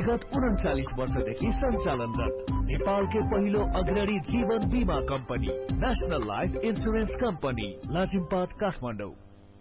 विगत 39 वर्षदेखि सञ्चालनरत नेपालकै पहिलो अग्रणी जीवन बीमा company national life insurance company Lazimpat Kathmandu.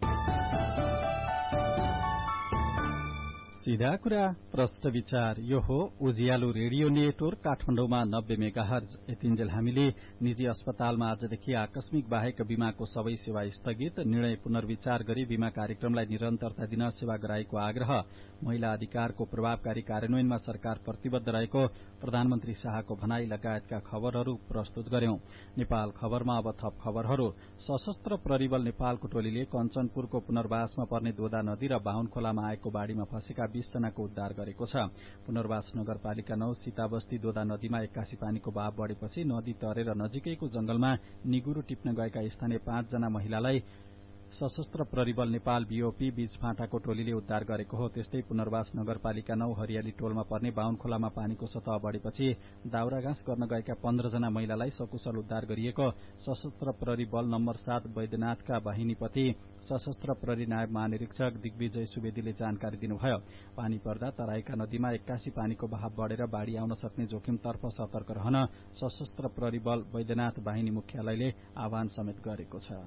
सीधा कुरा प्रश्न विचार यो हो उज्यालो रेडियो नेटवर्क काठमाडौँमा 90 मेगाहर्ज। यतिन्जेल हामीले निजी अस्पतालमा आजदेखि आकस्मिक बाहेक बीमाको सबै सेवा स्थगित, निर्णय पुनर्विचार गरी बीमा कार्यक्रमलाई निरन्तरता दिन सेवा गराएको आग्रह, महिला अधिकारको प्रभावकारी कार्यान्वयनमा सरकार प्रतिबद्ध रहेको प्रधानमन्त्री शाहको भनाई लगायतका खबरहरू प्रस्तुत गर्यौं। नेपाल खबरमा अब थप खबरहरू। सशस्त्र प्रहरी बल नेपालको टोलीले कञ्चनपुरको पुनर्वासमा पर्ने दोदा नदी र बाहुन खोलामा आएको बाढ़ीमा फँसेका 20 जनाको उद्धार गरेको छ। पुनर्वास नगरपालिका 9 सीताबस्ती दोदा नदीमा 81 पानीको बहाव बढेपछि नदी तरेर नजिकैको जंगलमा निगुरो टिप्न गएका स्थानीय 5 जना महिलालाई सशस्त्र प्रहरी बल नेपाल बीओपी बीचफाँटाको टोलीले उद्धार गरेको हो। त्यस्तै पुनर्वास नगरपालिका 9 हरियाली टोलमा पर्ने बाहुन खोलामा पानीको सतह बढ़ेपछि दाउराघाँस गर्न गएका 15 जना महिलालाई सकुशल उद्धार गरिएको सशस्त्र प्रहरी बल नम्बर 7 वैद्यनाथका वाहिनीपति सशस्त्र प्रहरी नायब महानिरीक्षक दिग्विजय सुवेदीले जानकारी दिनुभयो। पानी पर्दा तराईका नदीमा 81 पानीको बहाव बढ़ेर बाढ़ी आउन सक्ने जोखिमतर्फ सतर्क रहन सशस्त्र प्रहरी बल वैद्यनाथ वाहिनी मुख्यालयले आह्वान समेत गरेको छ।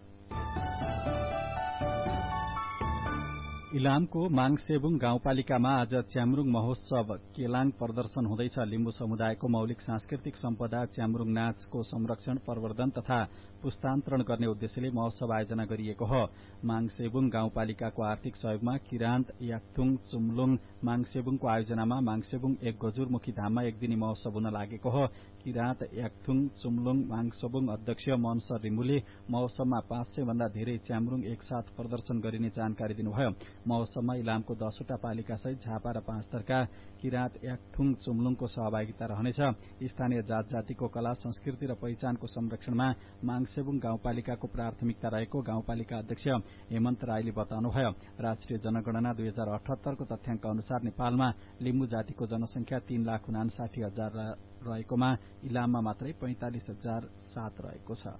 इलामको माङसेबुङ गाउँपालिकामा आज च्याम्रुङ महोत्सव केलाङ प्रदर्शन हुँदैछ। लिम्बू समुदायको मौलिक सांस्कृतिक सम्पदा च्याम्रुङ नाचको संरक्षण, प्रवर्धन तथा पुस्तान्तरण गर्ने उद्देश्यले महोत्सव आयोजना गरिएको हो। माङसेबुङ गाउँपालिकाको आर्थिक सहयोगमा किरान्त याक्थुङ चुम्लुङ माङसेबुङको आयोजनामा माङसेबुङ एक गजुरमुखी धाममा एक दिनी महोत्सव हुन लागेको हो। किरान्त याक्थुङ चुम्लुङ माङसेबुङ अध्यक्ष मनसर रिम्बुले महोत्सवमा 500 भन्दा धेरै च्याम्रुङ एकसाथ प्रदर्शन गरिने जानकारी दिनुभयो। महोत्सवमा इलामको 10 वटा पालिका सहित झापा र पाँचथरका किराँत याक्थुङ चुम्लुङको सहभागिता रहनेछ। स्थानीय जात जातिको कला संस्कृति र पहिचानको संरक्षणमा माङसेबुङ गाउँपालिकाको प्राथमिकता रहेको गाउँपालिका अध्यक्ष हेमन्त राईले बताउनुभयो। राष्ट्रिय जनगणना 2078 को तथ्याङ्क अनुसार नेपालमा लिम्बू जातिको जनसंख्या 3,59,000 रहेकोमा इलाममा मात्रै 45,007 रहेको छ।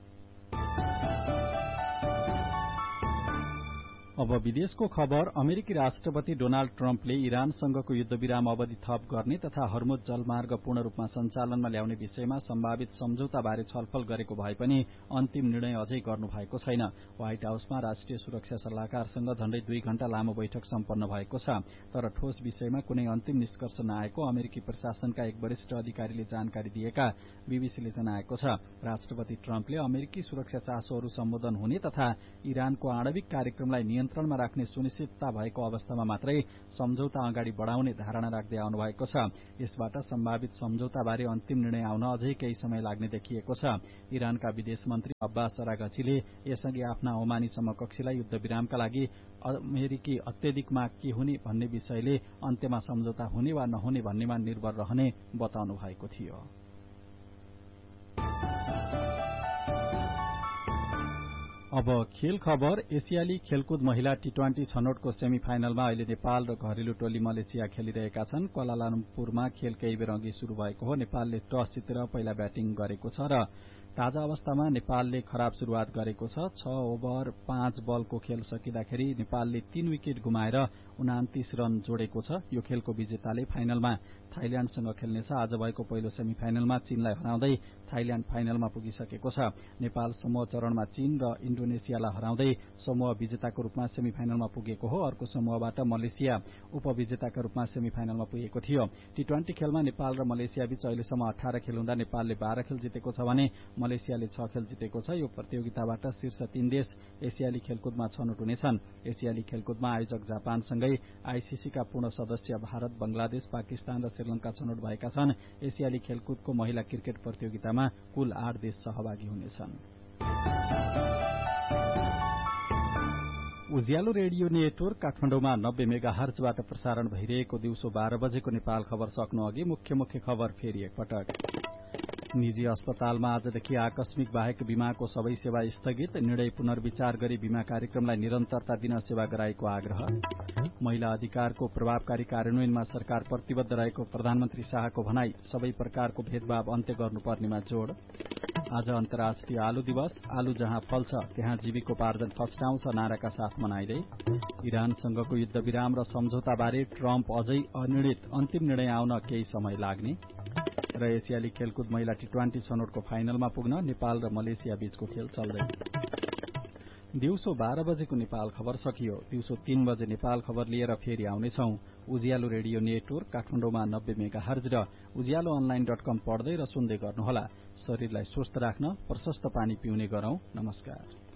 अब विदेशको खबर। अमेरिकी राष्ट्रपति डोनाल्ड ट्रम्पले इरानसँगको युद्धविराम अवधि थप गर्ने तथा हर्मुज जलमार्ग पूर्ण रूपमा सञ्चालनमा ल्याउने विषयमा सम्भावित सम्झौताबारे छलफल गरेको भए पनि अन्तिम निर्णय अझै गर्नु भएको छैन। व्हाइट हाउसमा राष्ट्रिय सुरक्षा सल्लाहकारसँग झण्डै 2 घण्टा लामो बैठक सम्पन्न भएको छ, तर ठोस विषयमा कुनै अन्तिम निष्कर्ष नआएको अमेरिकी प्रशासनका एक वरिष्ठ अधिकारीले जानकारी दिएका बीबीसीले जनाएको छ। राष्ट्रपति ट्रम्पले अमेरिकी सुरक्षा चासोहरू सम्बोधन हुने तथा इरानको आणविक कार्यक्रमलाई नियन्त्रणमा राख्ने सुनिश्चितता भएको अवस्थामा मात्रै सम्झौता अगाडि बढ़ाउने धारणा राख्दै आउनु भएको छ। यसबाट सम्भावित सम्झौताबारे अन्तिम निर्णय आउन अझै केही समय लाग्ने देखिएको छ। इरानका विदेश मन्त्री अब्बास अरागचीले यसअघि आफ्ना ओमानी समकक्षीलाई युद्धविरामका लागि अमेरिकी अत्यधिक माग के हुने भन्ने विषयले अन्त्यमा सम्झौता हुने वा नहुने भन्नेमा निर्भर रहने बताउनु भएको थियो। अब खेल खबर। एसियाली खेलकुद महिला टी20 छनौटको सेमिफाइनलमा अहिले नेपाल र घरेलु टोली मलेसिया खेलिरहेका छन्। क्वालालम्पुरमा खेल केही बेर अघि शुरू भएको हो। नेपालले टस जितेर पहिला ब्याटिङ गरेको छ र ताजा अवस्थामा नेपालले खराब शुरूआत गरेको छ। 6 ओभर 5 बलको खेल सकिँदाखेरि नेपालले 3 विकेट गुमाएर 29 रन जोडेको छ। यो खेलको विजेताले फाइनलमा थाइल्याण्डसँग खेल्नेछ। आज भएको पहिलो सेमिफाइनलमा चीनलाई हराउँदै थाइल्याण्ड फाइनलमा पुगिसकेको छ। नेपाल समूह चरणमा चीन र इन्डोनेसियालाई हराउँदै समूह विजेताको रूपमा सेमिफाइनलमा पुगेको हो। अर्को समूहबाट मलेसिया उपविजेताका रूपमा सेमिफाइनलमा पुगेको थियो। टी20 खेलमा नेपाल र मलेसिया बीच अहिलेसम्म 18 खेल हुँदा नेपालले 12 खेल जितेको छ भने मलेसियाले 6 खेल जितेको छ। यो प्रतियोगिताबाट शीर्ष 3 देश एसियाली खेलकुदमा छनौट हुनेछन्। एसियाली खेलकुदमा आयोजक जापानसँगै आईसीसीका पूर्ण सदस्य भारत, बंगलादेश, पाकिस्तान र श्रीलंका छनौट भएका छन्। एसियाली खेलकुदको महिला क्रिकेट प्रतियोगितामा कुल 8 देश सहभागी हुनेछन्। उज्यालो रेडियो नेटवर्क काठमाडौँमा 90 मेगाहर्जबाट प्रसारण भइरहेको दिउँसो 12 बजेको नेपाल खबर सक्नु अघि मुख्य खबर फेरि एकपटक। निजी अस्पतालमा आजदेखि आकस्मिक बाहेक बीमाको सबै सेवा स्थगित, निर्णय पुनर्विचार गरी बीमा कार्यक्रमलाई निरन्तरता दिन सेवा गराएको आग्रह, महिला अधिकारको प्रभावकारी कार्यान्वयनमा सरकार प्रतिबद्ध रहेको प्रधानमन्त्री शाहको भनाई, सबै प्रकारको भेदभाव अन्त्य गर्नुपर्नेमा जोड़, आज अन्तर्राष्ट्रिय आलु दिवस। आलु जहाँ फल्छ त्यहाँ जीविकोपार्जन फस्टाउँछ नाराका साथ मनाइँदै। इरानसँगको युद्धविराम र सम्झौताबारे ट्रम्प अझै अनिर्णित, अन्तिम निर्णय आउन केही समय लाग्ने। र एसियाली खेलकुद महिला टी20 छनौटको फाइनलमा पुग्न नेपाल र मलेसिया बीचको खेल चल्दै। दिउँसो 12 बजेको नेपाल खबर सकियो। दिउँसो 3 बजे नेपाल खबर लिएर फेरि आउनेछौं। उज्यालो रेडियो नेटवर्क काठमाडौँमा 90 मेगाहर्ज र उज्यालोअनलाइन.com पढ्दै र सुन्दै गर्नुहोला। शरीरलाई स्वस्थ राख्न प्रशस्त पानी पिउने गरौं। नमस्कार।